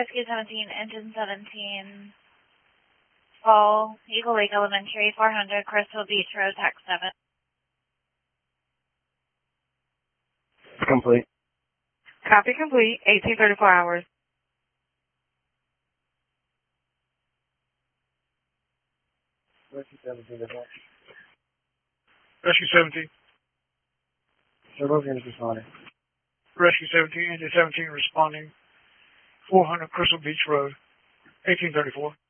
Rescue 17, Engine 17, Fall, Eagle Lake Elementary, 400, Crystal Beach Road, Tax 7. Complete. Copy complete, 1834 hours. Rescue 17, dispatch. Rescue 17. Sir, both units responding. Rescue 17, Engine 17 responding. 400 Crystal Beach Road, 1834.